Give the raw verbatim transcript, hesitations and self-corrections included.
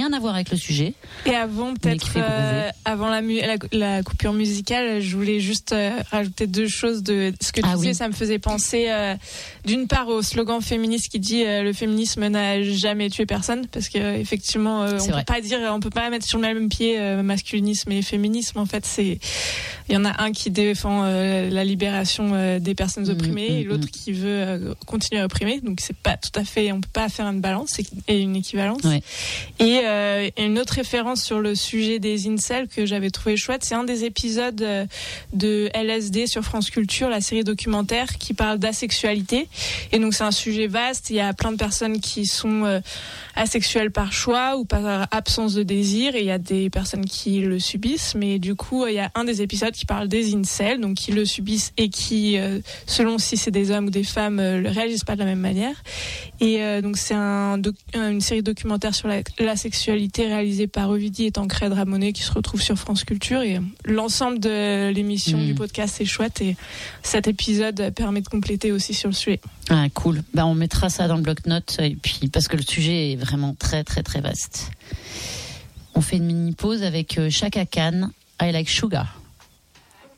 rien à voir avec le sujet. Et avant, peut-être, euh, avant la, mu- la, la coupure musicale, je voulais juste euh, rajouter deux choses de ce que tu ah, disais. Oui. Ça me faisait penser, euh, d'une part, au slogan féministe qui dit euh, le féminisme n'a jamais tué personne, parce que effectivement, euh, on vrai. peut pas dire, on peut pas mettre sur le même pied euh, masculinisme et féminisme. En fait, c'est, il y en a un qui défend euh, la libération euh, des personnes opprimées, mmh, et l'autre mmh. qui veut euh, continuer à opprimer. Donc c'est pas tout à fait, on peut pas faire une balance et une équivalence. Ouais. Et euh, une autre référence sur le sujet des incels que j'avais trouvé chouette, c'est un des épisodes euh, de L S D sur France Culture, la série documentaire qui parle d'asexualité. Et donc c'est un sujet vaste. Il y a plein de personnes qui sont euh, asexuelles par choix ou par absence de désir, et il y a des personnes qui le subissent. Mais du coup, il y a un des épisodes qui parle des incels, donc qui le subissent et qui, euh, selon si c'est des hommes ou des femmes, euh, le réagissent pas de la même manière. Et euh, donc c'est un doc- une série documentaire sur la, la sexualité réalisée par Ovidie et Tancred Ramonet qui se retrouve sur France Culture, et l'ensemble de l'émission mmh. du podcast est chouette, et cet épisode permet de compléter aussi sur le sujet. Ah cool. Bah on mettra ça dans le bloc-notes, et puis parce que le sujet est vraiment très très très vaste. On fait une mini pause avec Chaka Khan, I Like Sugar.